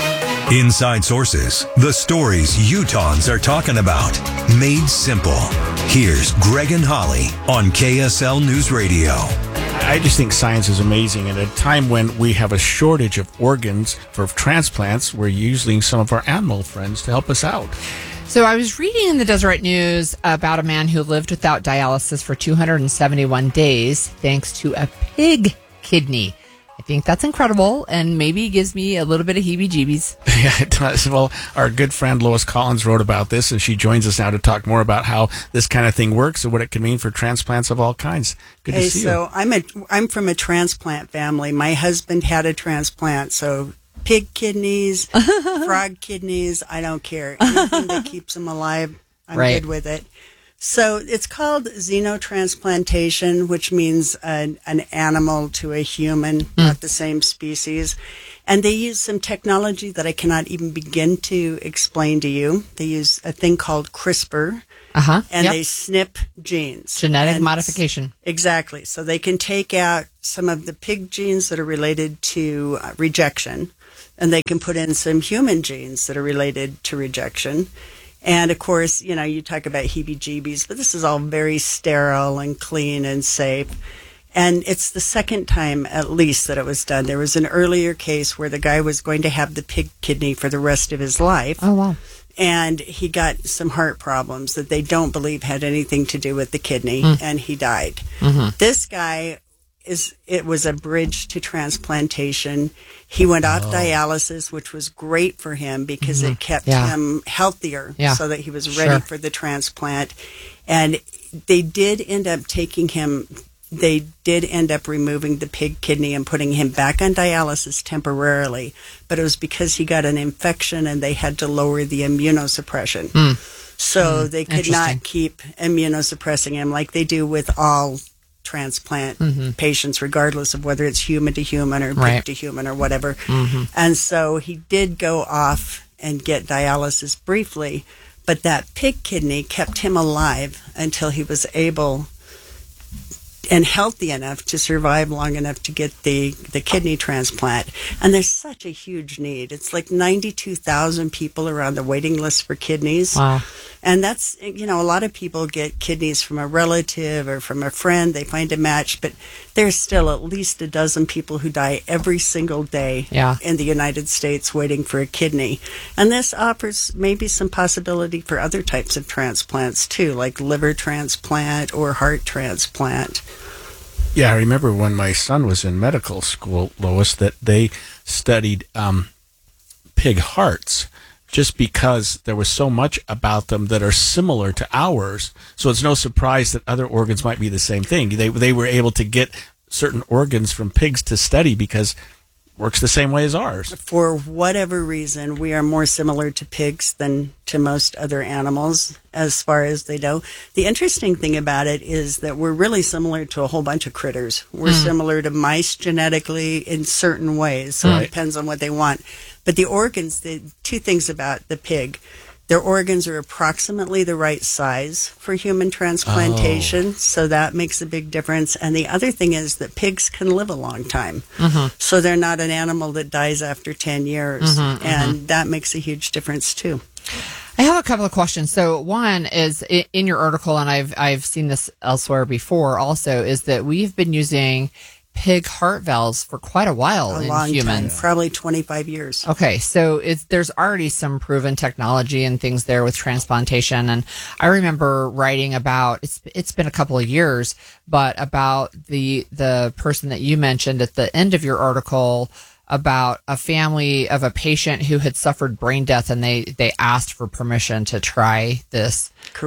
Inside Sources, the stories Utahns are talking about, made simple. Here's Greg and Holly on KSL News Radio. I just think science is amazing. At a time when we have a shortage of organs for transplants, we're using some of our animal friends to help us out. So I was reading in the Deseret News about a man who lived without dialysis for 271 days thanks to a pig kidney. I think that's incredible, and maybe gives me a little bit of heebie-jeebies. Yeah, it does. Well, our good friend Lois Collins wrote about this, and she joins us now to talk more about how this kind of thing works and what it can mean for transplants of all kinds. Good to see you. So I'm from a transplant family. My husband had a transplant, so pig kidneys, frog kidneys, I don't care. Anything that keeps them alive, I'm good with it. So it's called xenotransplantation, which means an animal to a human, not the same species. And they use some technology that I cannot even begin to explain to you. They use a thing called CRISPR. And they snip genes. Genetic modification. Exactly. So they can take out some of the pig genes that are related to rejection, and they can put in some human genes that are related to rejection. And of course, you know, you talk about heebie-jeebies, but this is all very sterile and clean and safe. And it's the second time, at least, that it was done. There was an earlier case where the guy was going to have the pig kidney for the rest of his life. Oh, wow. And he got some heart problems that they don't believe had anything to do with the kidney, and he died. This guy, it was a bridge to transplantation. He went off dialysis, which was great for him because it kept him healthier so that he was ready for the transplant. And they did end up removing the pig kidney and putting him back on dialysis temporarily, but it was because he got an infection and they had to lower the immunosuppression. So they could not keep immunosuppressing him like they do with all transplant patients, regardless of whether it's human to human or pig to human or whatever. And so he did go off and get dialysis briefly, but that pig kidney kept him alive until he was able and healthy enough to survive long enough to get the kidney transplant. And there's such a huge need. It's like 92,000 people are on the waiting list for kidneys. Wow. And that's, you know, a lot of people get kidneys from a relative or from a friend. They find a match, but there's still at least a dozen people who die every single day in the United States waiting for a kidney. And this offers maybe some possibility for other types of transplants too, like liver transplant or heart transplant. Yeah, I remember when my son was in medical school, Lois, that they studied pig hearts just because there was so much about them that are similar to ours. So it's no surprise that other organs might be the same thing. They were able to get certain organs from pigs to study because it works the same way as ours. For whatever reason, we are more similar to pigs than to most other animals as far as they know. The interesting thing about it is that we're really similar to a whole bunch of critters. We're similar to mice genetically in certain ways, so it depends on what they want. But the organs, the two things about the pig, their organs are approximately the right size for human transplantation, so that makes a big difference. And the other thing is that pigs can live a long time, so they're not an animal that dies after 10 years, and that makes a huge difference too. I have a couple of questions. So one is in your article, and I've seen this elsewhere before also, is that we've been using pig heart valves for quite a while in humans. Time, probably 25 years. Okay, so there's already some proven technology and things there with transplantation. And I remember writing about, it's been a couple of years, but about the person that you mentioned at the end of your article about a family of a patient who had suffered brain death, and they asked for permission to try this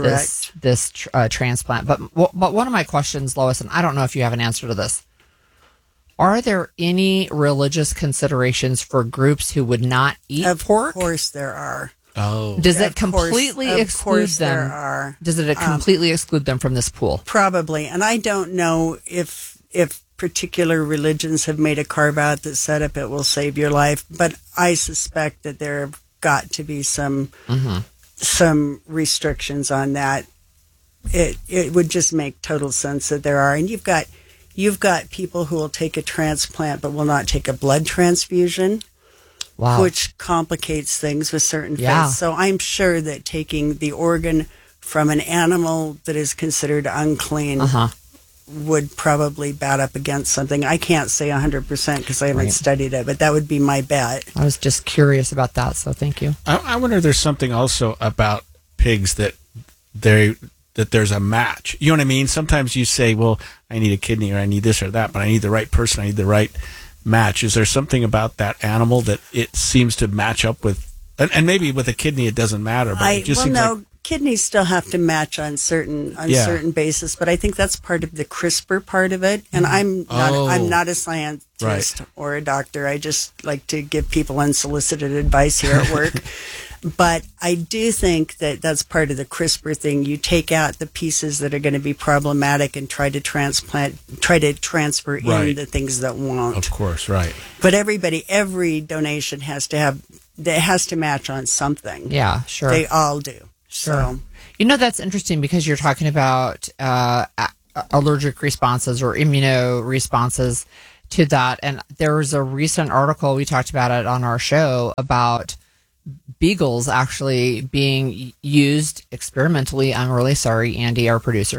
transplant. But one of my questions, Lois, and I don't know if you have an answer to this, are there any religious considerations for groups who would not eat pork? Of course there are. Oh. Does it completely exclude them? There are. Does it completely exclude them from this pool? Probably. And I don't know if particular religions have made a carve out that said if it will save your life, but I suspect that there have got to be some restrictions on that. It would just make total sense that there are. And you've got people who will take a transplant but will not take a blood transfusion, which complicates things with certain faiths. So I'm sure that taking the organ from an animal that is considered unclean would probably bat up against something. I can't say 100% because I haven't studied it, but that would be my bet. I was just curious about that, so thank you. I wonder if there's something also about pigs that there's a match. You know what I mean? Sometimes you say, well, I need a kidney or I need this or that, but I need the right person, I need the right match. Is there something about that animal that it seems to match up with? And maybe with a kidney it doesn't matter, but it just seems like kidneys still have to match on certain basis, but I think that's part of the CRISPR part of it. And I'm not a scientist or a doctor. I just like to give people unsolicited advice here at work. But I do think that that's part of the CRISPR thing. You take out the pieces that are going to be problematic and try to transfer in the things that won't. Of course, right. But every donation has to match on something. Yeah, sure. They all do. Sure. So. That's interesting because you're talking about allergic responses or immuno responses to that. And there was a recent article, we talked about it on our show, about beagles actually being used experimentally. I'm really sorry, Andy, our producer,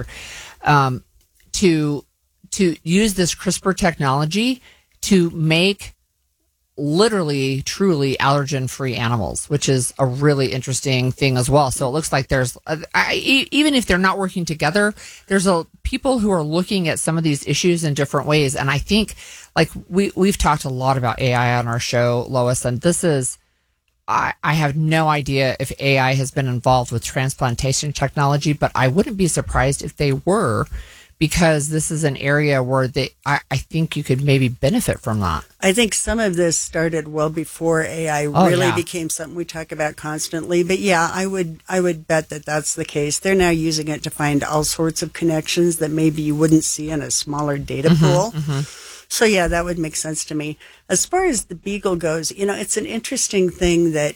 to use this CRISPR technology to make literally, truly allergen-free animals, which is a really interesting thing as well. So it looks like there's, even if they're not working together, there's people who are looking at some of these issues in different ways. And I think, like, we've talked a lot about AI on our show, Lois, and this is, I have no idea if AI has been involved with transplantation technology, but I wouldn't be surprised if they were, because this is an area where I think you could maybe benefit from that. I think some of this started well before AI became something we talk about constantly. But yeah, I would bet that that's the case. They're now using it to find all sorts of connections that maybe you wouldn't see in a smaller data pool. So yeah, that would make sense to me. As far as the beagle goes, it's an interesting thing that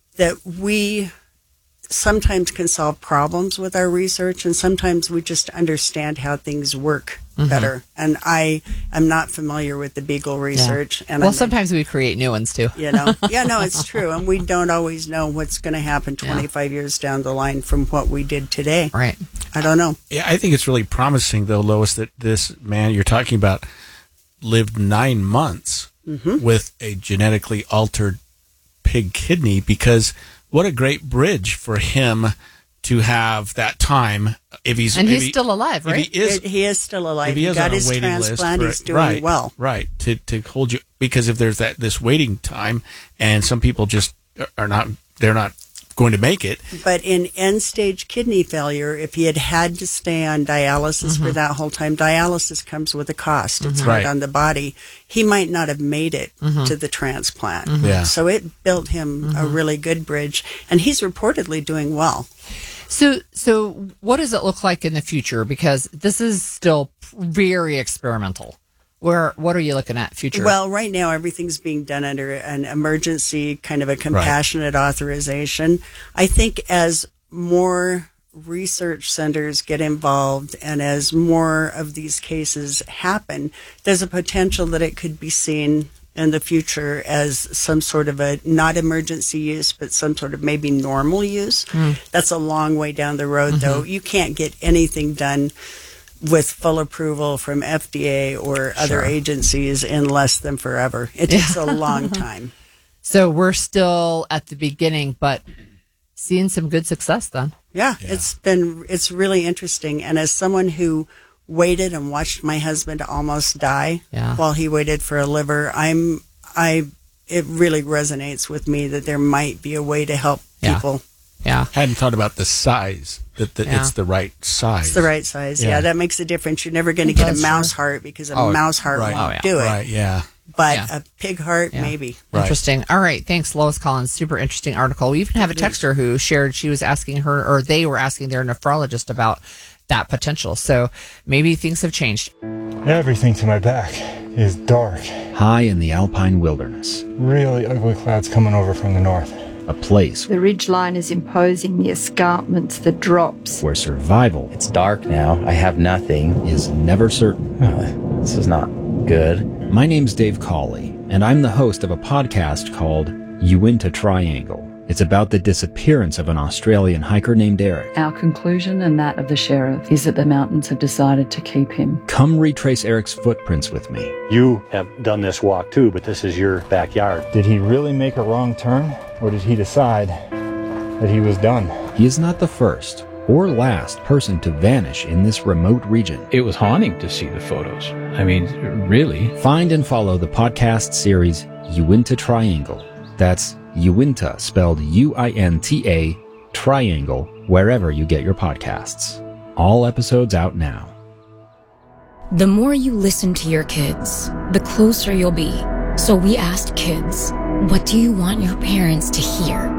we sometimes can solve problems with our research, and sometimes we just understand how things work better. And I am not familiar with the beagle research. Yeah. And sometimes we create new ones too. It's true. And we don't always know what's going to happen 25 years down the line from what we did today. Right. I don't know. Yeah, I think it's really promising, though, Lois, that this man you're talking about lived 9 months with a genetically altered pig kidney, because what a great bridge for him to have that time. He's still alive, right? He is still alive. He got his transplant. He's doing well. Right. To hold you, because if there's this waiting time, and some people just they're not going to make it. But in end-stage kidney failure, if he had to stay on dialysis for that whole time, dialysis comes with a cost. It's hard on the body. He might not have made it to the transplant. Yeah. So it built him a really good bridge, and he's reportedly doing well. So what does it look like in the future? Because this is still very experimental. What are you looking at future? Well, right now everything's being done under an emergency, kind of a compassionate authorization. I think as more research centers get involved and as more of these cases happen, there's a potential that it could be seen in the future as some sort of a not emergency use, but some sort of maybe normal use. That's a long way down the road, though. You can't get anything done with full approval from FDA or other agencies in less than forever. It takes a long time. So we're still at the beginning, but seeing some good success then. Yeah. It's really interesting. And as someone who waited and watched my husband almost die while he waited for a liver, it really resonates with me that there might be a way to help people. Yeah. Hadn't thought about the size, it's the right size. It's the right size. Yeah, that makes a difference. You're never going to get a mouse heart because a mouse heart won't do it. Right, yeah. But a pig heart, maybe. Right. Interesting. All right. Thanks, Lois Collins. Super interesting article. We even have a texter who shared, she was asking her, or they were asking their nephrologist about that potential. So maybe things have changed. Everything to my back is dark. High in the alpine wilderness. Really ugly clouds coming over from the north. A place the ridgeline is imposing the escarpments, the drops. where survival, It's dark now. I have nothing. is never certain. This is not good. My name's Dave Cawley, and I'm the host of a podcast called Uinta Triangle. It's about the disappearance of an Australian hiker named Eric. Our conclusion, and that of the sheriff, is that the mountains have decided to keep him. Come retrace Eric's footprints with me. You have done this walk too, but this is your backyard. Did he really make a wrong turn, or did he decide that he was done? He is not the first or last person to vanish in this remote region. It was haunting to see the photos. I mean, really. Find and follow the podcast series Uinta Triangle. That's Uinta, spelled U-I-N-T-A, Triangle, wherever you get your podcasts. All episodes out now. The more you listen to your kids, the closer you'll be. So we asked kids, what do you want your parents to hear?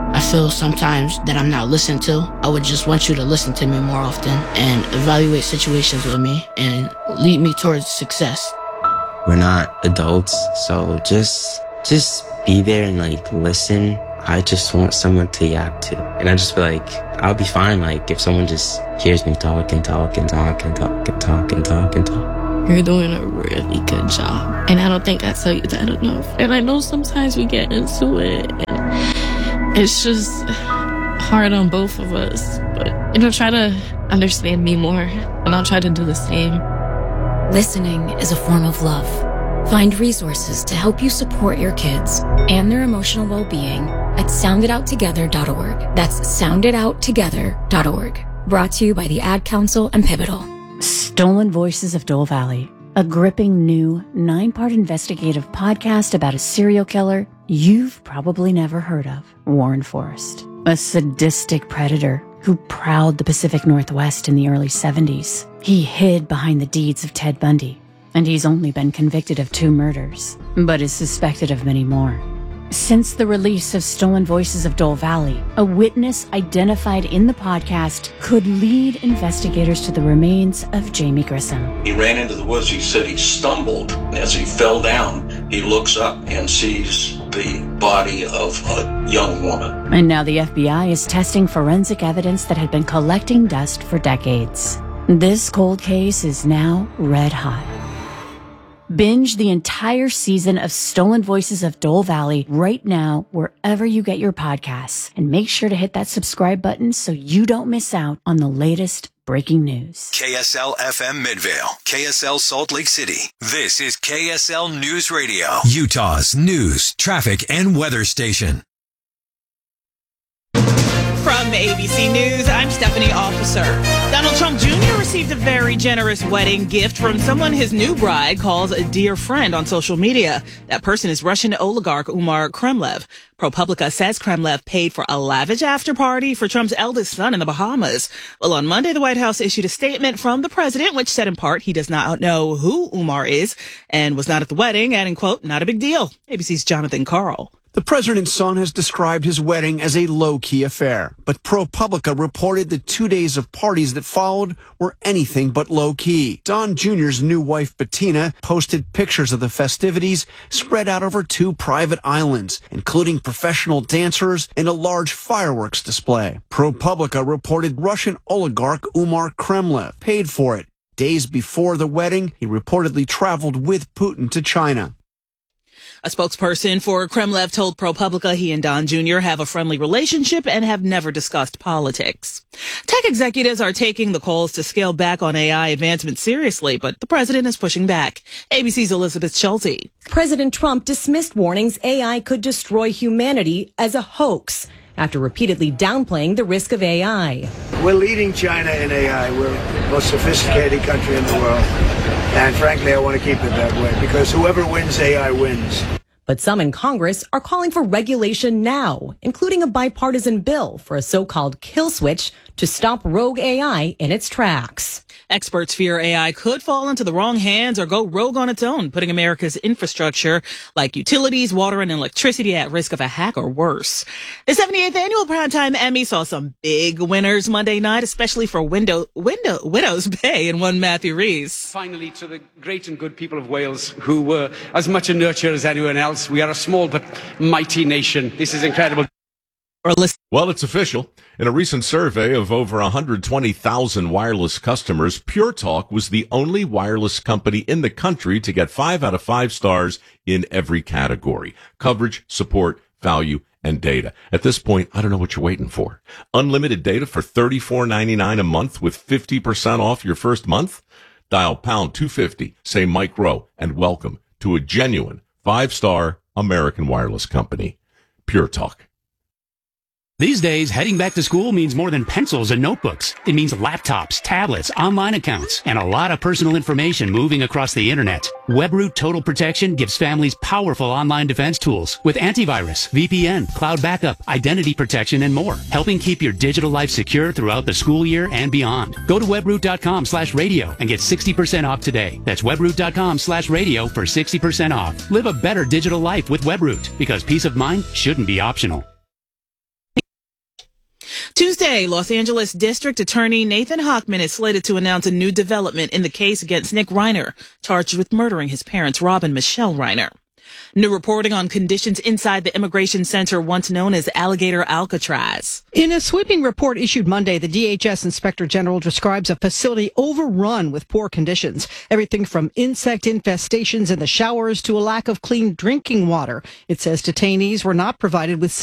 I feel sometimes that I'm not listened to. I would just want you to listen to me more often and evaluate situations with me and lead me towards success. We're not adults, so just be there and like listen. I just want someone to yap to. And I just feel like I'll be fine like if someone just hears me talk and talk and talk and talk and talk and talk and talk. You're doing a really good job. And I don't think I tell you that enough. And I know sometimes we get into it and it's just hard on both of us. But, try to understand me more and I'll try to do the same. Listening is a form of love. Find resources to help you support your kids and their emotional well-being at sounditouttogether.org. That's sounditouttogether.org. Brought to you by the Ad Council and Pivotal. Stolen Voices of Dole Valley, a gripping new 9-part investigative podcast about a serial killer you've probably never heard of, Warren Forrest, a sadistic predator who prowled the Pacific Northwest in the early 70s. He hid behind the deeds of Ted Bundy, and he's only been convicted of 2 murders, but is suspected of many more. Since the release of Stolen Voices of Dole Valley, a witness identified in the podcast could lead investigators to the remains of Jamie Grissom. He ran into the woods. He said he stumbled. As he fell down, he looks up and sees the body of a young woman. And now the FBI is testing forensic evidence that had been collecting dust for decades. This cold case is now red hot. Binge the entire season of Stolen Voices of Dole Valley right now, wherever you get your podcasts. And make sure to hit that subscribe button so you don't miss out on the latest breaking news. KSL FM Midvale, KSL Salt Lake City. This is KSL News Radio, Utah's news, traffic, and weather station. From ABC News, I'm Stephanie Officer. Donald Trump Jr. received a very generous wedding gift from someone his new bride calls a dear friend on social media. That person is Russian oligarch Umar Kremlev. ProPublica says Kremlev paid for a lavish after party for Trump's eldest son in the Bahamas. Well, on Monday, the White House issued a statement from the president, which said in part he does not know who Umar is and was not at the wedding, adding, quote, not a big deal. ABC's Jonathan Carl. The president's son has described his wedding as a low-key affair, but ProPublica reported the 2 days of parties that followed were anything but low-key. Don Jr.'s new wife, Bettina, posted pictures of the festivities spread out over 2 private islands, including professional dancers and a large fireworks display. ProPublica reported Russian oligarch Umar Kremlev paid for it. Days before the wedding, he reportedly traveled with Putin to China. A spokesperson for Kremlev told ProPublica he and Don Jr. have a friendly relationship and have never discussed politics. Tech executives are taking the calls to scale back on AI advancement seriously, but the president is pushing back. ABC's Elizabeth Schulte. President Trump dismissed warnings AI could destroy humanity as a hoax after repeatedly downplaying the risk of AI. We're leading China in AI. We're the most sophisticated country in the world. And frankly, I want to keep it that way because whoever wins AI wins. But some in Congress are calling for regulation now, including a bipartisan bill for a so-called kill switch to stop rogue AI in its tracks. Experts fear AI could fall into the wrong hands or go rogue on its own, putting America's infrastructure like utilities, water, and electricity at risk of a hack or worse. The 78th Annual Primetime Emmy saw some big winners Monday night, especially for Widow's Bay and one Matthew Rees. Finally, to the great and good people of Wales, who were as much a nurture as anyone else. We are a small but mighty nation. This is incredible. Well, it's official. In a recent survey of over 120,000 wireless customers, Pure Talk was the only wireless company in the country to get 5 out of 5 stars in every category: coverage, support, value, and data. At this point, I don't know what you're waiting for. Unlimited data for $34.99 a month with 50% off your first month? Dial pound 250, say Mike Rowe, and welcome to a genuine 5-star American wireless company. Pure Talk. These days, heading back to school means more than pencils and notebooks. It means laptops, tablets, online accounts, and a lot of personal information moving across the internet. WebRoot Total Protection gives families powerful online defense tools with antivirus, VPN, cloud backup, identity protection, and more, helping keep your digital life secure throughout the school year and beyond. Go to webroot.com/radio and get 60% off today. That's webroot.com/radio for 60% off. Live a better digital life with WebRoot, because peace of mind shouldn't be optional. Today, Los Angeles District Attorney Nathan Hochman is slated to announce a new development in the case against Nick Reiner, charged with murdering his parents, Rob and Michelle Reiner. New reporting on conditions inside the immigration center once known as Alligator Alcatraz. In a sweeping report issued Monday, the DHS Inspector General describes a facility overrun with poor conditions. Everything from insect infestations in the showers to a lack of clean drinking water. It says detainees were not provided with